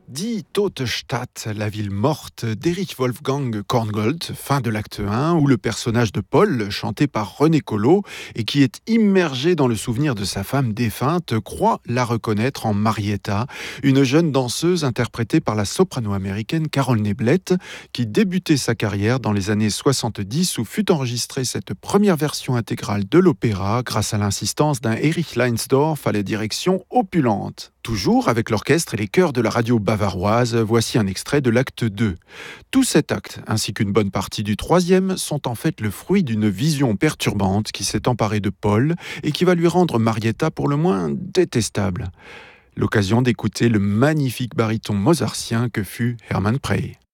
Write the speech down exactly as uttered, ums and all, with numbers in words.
Die Tote Stadt, la ville morte d'Erich Wolfgang Korngold, fin de l'acte un, où le personnage de Paul, chanté par René Collot, et qui est immergé dans le souvenir de sa femme défunte, croit la reconnaître en Marietta, une jeune danseuse interprétée par la soprano américaine Carol Neblett, qui débutait sa carrière dans les années soixante-dix, où fut enregistrée cette première version intégrale de l'opéra grâce à l'insistance d'un Erich Leinsdorf à la direction opulente. Toujours avec l'orchestre et les chœurs de la radio bavaroise, voici un extrait de l'acte deux. Tout cet acte, ainsi qu'une bonne partie du troisième, sont en fait le fruit d'une vision perturbante qui s'est emparée de Paul et qui va lui rendre Marietta pour le moins détestable. L'occasion d'écouter le magnifique baryton mozartien que fut Hermann Prey.